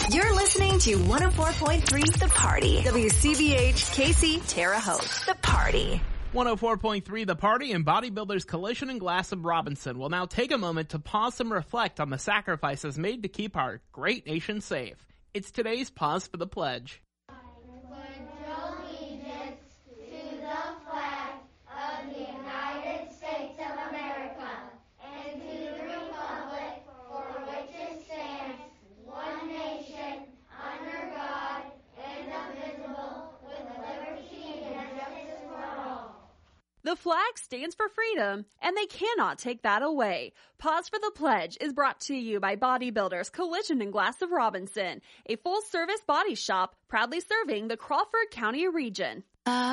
You're listening to 104.3 The Party. WCBH KC Terre Haute. The Party. 104.3 The Party and Bodybuilders Collision and Glass of Robinson will now take a moment to pause and reflect on the sacrifices made to keep our great nation safe. It's today's Pause for the Pledge. The flag stands for freedom, and they cannot take that away. Pause for the Pledge is brought to you by Bodybuilders Collision and Glass of Robinson, a full-service body shop proudly serving the Crawford County region.